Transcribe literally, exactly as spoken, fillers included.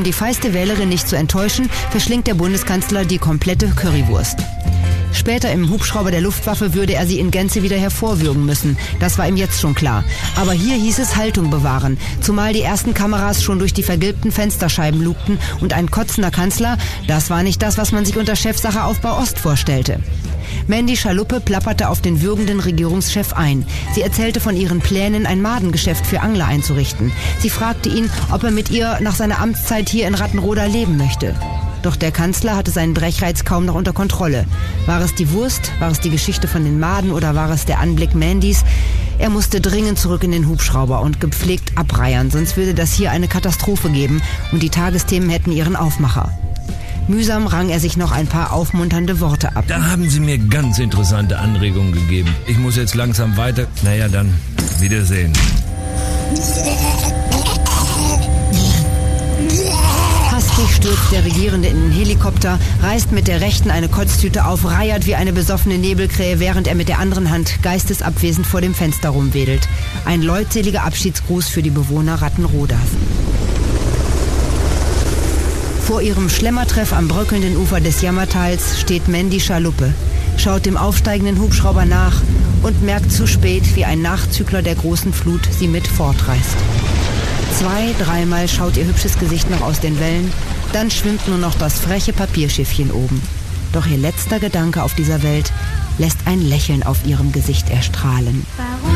Um die feiste Wählerin nicht zu enttäuschen, verschlingt der Bundeskanzler die komplette Currywurst. Später im Hubschrauber der Luftwaffe würde er sie in Gänze wieder hervorwürgen müssen. Das war ihm jetzt schon klar. Aber hier hieß es Haltung bewahren. Zumal die ersten Kameras schon durch die vergilbten Fensterscheiben lugten und ein kotzender Kanzler, das war nicht das, was man sich unter Chefsache Aufbau Ost vorstellte. Mandy Schaluppe plapperte auf den würgenden Regierungschef ein. Sie erzählte von ihren Plänen, ein Madengeschäft für Angler einzurichten. Sie fragte ihn, ob er mit ihr nach seiner Amtszeit hier in Rattenroda leben möchte. Doch der Kanzler hatte seinen Brechreiz kaum noch unter Kontrolle. War es die Wurst, war es die Geschichte von den Maden oder war es der Anblick Mandys? Er musste dringend zurück in den Hubschrauber und gepflegt abreiern, sonst würde das hier eine Katastrophe geben und die Tagesthemen hätten ihren Aufmacher. Mühsam rang er sich noch ein paar aufmunternde Worte ab. Da haben Sie mir ganz interessante Anregungen gegeben. Ich muss jetzt langsam weiter. Naja, dann Wiedersehen. Hastig stürzt der Regierende in den Helikopter, reißt mit der rechten eine Kotztüte auf, reiert wie eine besoffene Nebelkrähe, während er mit der anderen Hand geistesabwesend vor dem Fenster rumwedelt. Ein leutseliger Abschiedsgruß für die Bewohner Rattenrodas. Vor ihrem Schlemmertreff am bröckelnden Ufer des Jammertals steht Mandy Schaluppe, schaut dem aufsteigenden Hubschrauber nach und merkt zu spät, wie ein Nachzügler der großen Flut sie mit fortreißt. Zwei, dreimal schaut ihr hübsches Gesicht noch aus den Wellen, dann schwimmt nur noch das freche Papierschiffchen oben. Doch ihr letzter Gedanke auf dieser Welt lässt ein Lächeln auf ihrem Gesicht erstrahlen.